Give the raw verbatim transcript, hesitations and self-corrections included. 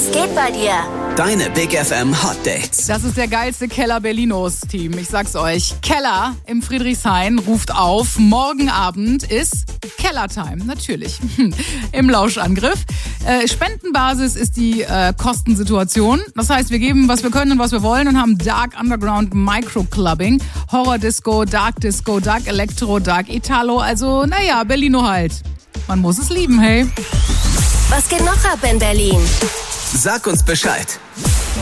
Was geht bei dir? Deine Big F M Hot Dates. Das ist der geilste Keller Berlinos-Team. Ich sag's euch. Keller im Friedrichshain ruft auf. Morgen Abend ist Kellertime. Natürlich. Im Lauschangriff. Äh, Spendenbasis ist die äh, Kostensituation. Das heißt, wir geben, was wir können und was wir wollen und haben Dark Underground Microclubbing, Horror Disco, Dark Disco, Dark Electro, Dark Italo. Also, naja, Berlino halt. Man muss es lieben, hey. Was geht noch ab in Berlin? Sag uns Bescheid.